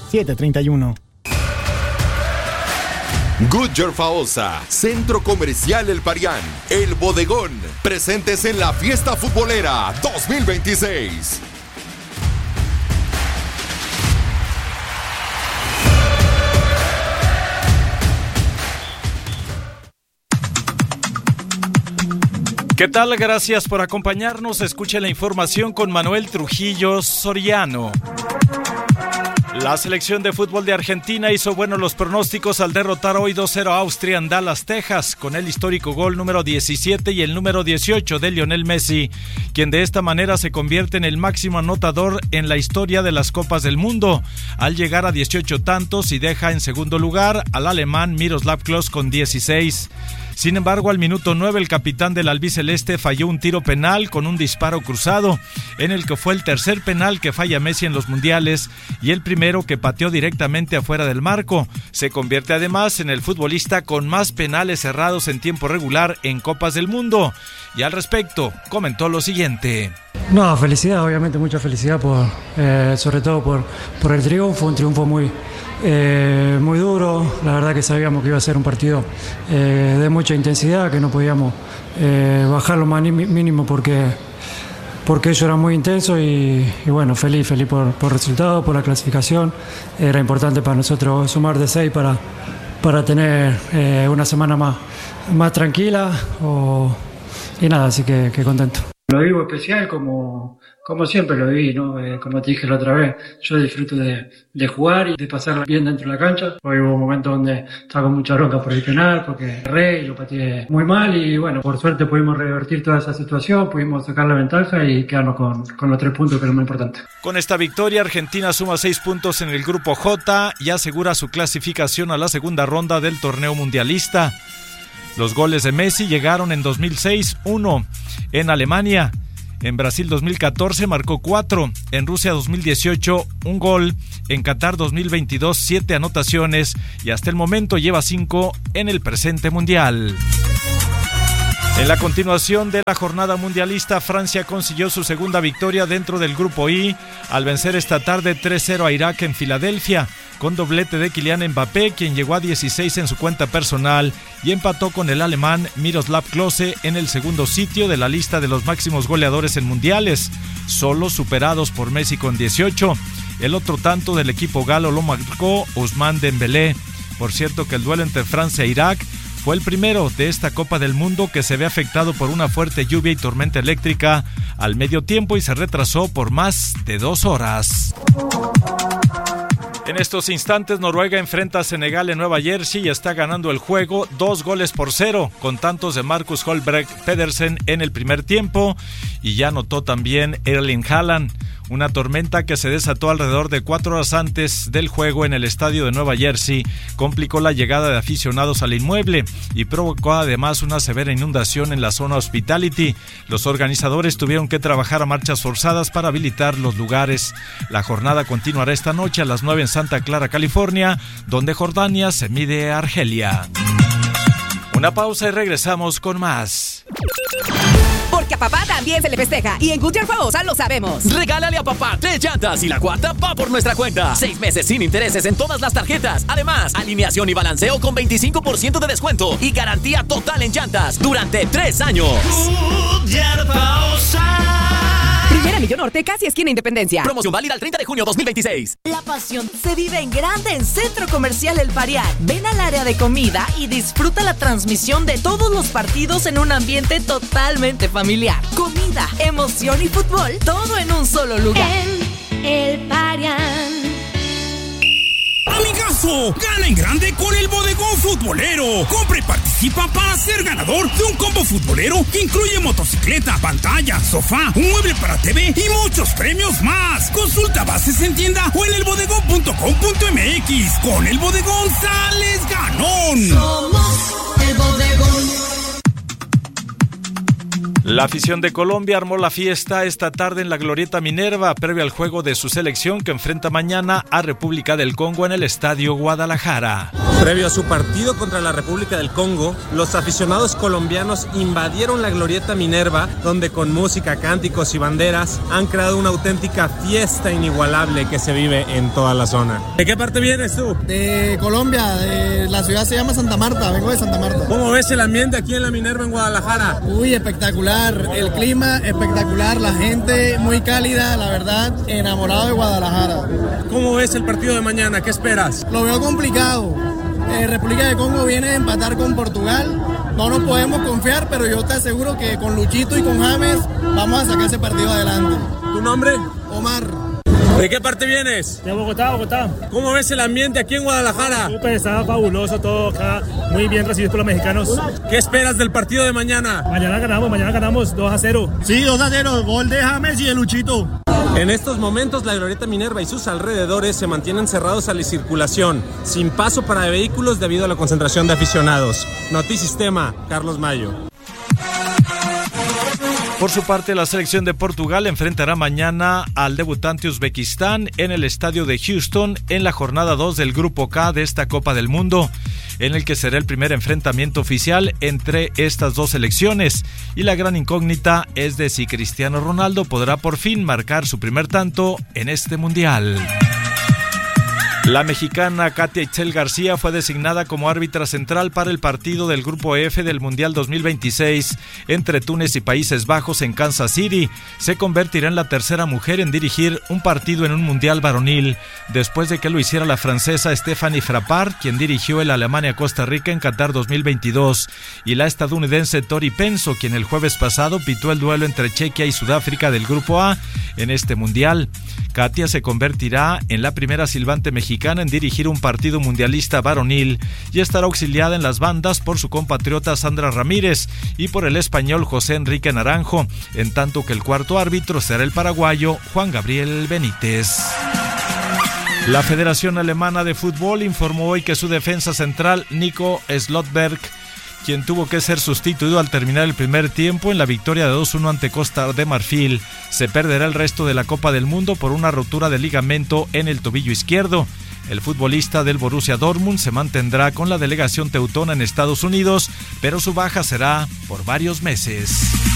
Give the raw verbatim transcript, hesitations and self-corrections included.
siete treinta y uno. Goodyear Faosa, Centro Comercial El Parián, El Bodegón, presentes en la Fiesta Futbolera dos mil veintiséis. ¿Qué tal? Gracias por acompañarnos. Escuche la información con Manuel Trujillo Soriano. La selección de fútbol de Argentina hizo buenos los pronósticos al derrotar hoy dos cero a Austria en Dallas, Texas, con el histórico gol número diecisiete y el número dieciocho de Lionel Messi, quien de esta manera se convierte en el máximo anotador en la historia de las Copas del Mundo, al llegar a dieciocho tantos y deja en segundo lugar al alemán Miroslav Klose con dieciséis. Sin embargo, al minuto nueve, el capitán del albiceleste falló un tiro penal con un disparo cruzado, en el que fue el tercer penal que falla Messi en los mundiales y el primero que pateó directamente afuera del marco. Se convierte además en el futbolista con más penales cerrados en tiempo regular en Copas del Mundo. Y al respecto, comentó lo siguiente. No, felicidad, obviamente mucha felicidad, por, eh, sobre todo por, por el triunfo, un triunfo muy... Eh, muy duro. La verdad que sabíamos que iba a ser un partido eh, de mucha intensidad, que no podíamos eh, bajar lo más mínimo porque, porque ello era muy intenso y, y bueno, feliz, feliz por, por el resultado, por la clasificación. Era importante para nosotros sumar de seis para, para tener eh, una semana más, más tranquila o, y nada, así que, que contento. Lo vivo especial como, como siempre lo viví, ¿no? Eh, como te dije la otra vez, yo disfruto de, de jugar y de pasarla bien dentro de la cancha. Hoy hubo un momento donde estaba con mucha bronca por el penal, porque erré y lo pateé muy mal y bueno, por suerte pudimos revertir toda esa situación, pudimos sacar la ventaja y quedarnos con, con los tres puntos, que es lo más importante. Con esta victoria, Argentina suma seis puntos en el grupo J y asegura su clasificación a la segunda ronda del torneo mundialista. Los goles de Messi llegaron en dos mil seis, uno en Alemania. En Brasil dos mil catorce marcó cuatro. En Rusia dos mil dieciocho, un gol. En Qatar dos mil veintidós, siete anotaciones. Y hasta el momento lleva cinco en el presente mundial. En la continuación de la jornada mundialista, Francia consiguió su segunda victoria dentro del grupo I al vencer esta tarde tres cero a Irak en Filadelfia, con doblete de Kylian Mbappé, quien llegó a dieciséis en su cuenta personal y empató con el alemán Miroslav Klose en el segundo sitio de la lista de los máximos goleadores en mundiales, solo superados por Messi con dieciocho. El otro tanto del equipo galo lo marcó Ousmane Dembélé. Por cierto que el duelo entre Francia e Irak fue el primero de esta Copa del Mundo que se ve afectado por una fuerte lluvia y tormenta eléctrica al medio tiempo y se retrasó por más de dos horas. En estos instantes, Noruega enfrenta a Senegal en Nueva Jersey y está ganando el juego dos goles por cero, con tantos de Marcus Holberg Pedersen en el primer tiempo, y ya anotó también Erling Haaland. Una tormenta que se desató alrededor de cuatro horas antes del juego en el estadio de Nueva Jersey complicó la llegada de aficionados al inmueble y provocó además una severa inundación en la zona Hospitality. Los organizadores tuvieron que trabajar a marchas forzadas para habilitar los lugares. La jornada continuará esta noche a las nueve en Santa Clara, California, donde Jordania se mide a Argelia. Una pausa y regresamos con más. Porque a papá también se le festeja y en Goodyear Faosa lo sabemos. Regálale a papá tres llantas y la cuarta va por nuestra cuenta. Seis meses sin intereses en todas las tarjetas. Además, alineación y balanceo con veinticinco por ciento de descuento y garantía total en llantas durante tres años. Goodyear Faosa. Primera Millón Norte, casi esquina Independencia. Promoción válida el treinta de junio dos mil veintiséis. La pasión se vive en grande en Centro Comercial El Parián. Ven al área de comida y disfruta la transmisión de todos los partidos en un ambiente totalmente familiar. Comida, emoción y fútbol, todo en un solo lugar. En El Parián. ¡Amigazo! ¡Gana en grande con el Bodegón Futbolero! Compra y participa para ser ganador de un combo futbolero que incluye motocicleta, pantalla, sofá, un mueble para T V y muchos premios más. Consulta bases en tienda o en el bodegón punto com punto m x. Con el Bodegón sales ganón. Somos el Bodegón. La afición de Colombia armó la fiesta esta tarde en la Glorieta Minerva, previo al juego de su selección que enfrenta mañana a República del Congo en el Estadio Guadalajara. Previo a su partido contra la República del Congo, los aficionados colombianos invadieron la Glorieta Minerva, donde con música, cánticos y banderas han creado una auténtica fiesta inigualable que se vive en toda la zona. ¿De qué parte vienes tú? De Colombia, de la ciudad se llama Santa Marta, vengo de Santa Marta. ¿Cómo ves el ambiente aquí en la Minerva en Guadalajara? Uy, espectacular. El clima espectacular, la gente muy cálida, la verdad, enamorado de Guadalajara. ¿Cómo ves el partido de mañana? ¿Qué esperas? Lo veo complicado. Eh, República de Congo viene a empatar con Portugal. No nos podemos confiar, pero yo te aseguro que con Luchito y con James vamos a sacar ese partido adelante. ¿Tu nombre? Omar. ¿De qué parte vienes? De Bogotá, Bogotá. ¿Cómo ves el ambiente aquí en Guadalajara? Súper, está fabuloso todo acá, muy bien recibido por los mexicanos. ¿Qué esperas del partido de mañana? Mañana ganamos, mañana ganamos dos a cero. Sí, dos a cero, gol de James y de Luchito. En estos momentos la Glorieta Minerva y sus alrededores se mantienen cerrados a la circulación, sin paso para vehículos debido a la concentración de aficionados. Notisistema, Carlos Mayo. Por su parte, la selección de Portugal enfrentará mañana al debutante Uzbekistán en el estadio de Houston en la jornada dos del Grupo K de esta Copa del Mundo, en el que será el primer enfrentamiento oficial entre estas dos selecciones. Y la gran incógnita es de si Cristiano Ronaldo podrá por fin marcar su primer tanto en este mundial. La mexicana Katia Itzel García fue designada como árbitra central para el partido del Grupo F del Mundial dos mil veintiséis entre Túnez y Países Bajos en Kansas City. Se convertirá en la tercera mujer en dirigir un partido en un Mundial varonil, después de que lo hiciera la francesa Stephanie Frappart, quien dirigió el Alemania-Costa Rica en Qatar dos mil veintidós, y la estadounidense Tori Penso, quien el jueves pasado pitó el duelo entre Chequia y Sudáfrica del Grupo A en este Mundial. Katia se convertirá en la primera silbante mexicana en dirigir un partido mundialista varonil y estará auxiliada en las bandas por su compatriota Sandra Ramírez y por el español José Enrique Naranjo, en tanto que el cuarto árbitro será el paraguayo Juan Gabriel Benítez. La Federación Alemana de Fútbol informó hoy que su defensa central Nico Slotberg, quien tuvo que ser sustituido al terminar el primer tiempo en la victoria de dos uno ante Costa de Marfil, se perderá el resto de la Copa del Mundo por una rotura de ligamento en el tobillo izquierdo. El futbolista del Borussia Dortmund se mantendrá con la delegación teutona en Estados Unidos, pero su baja será por varios meses.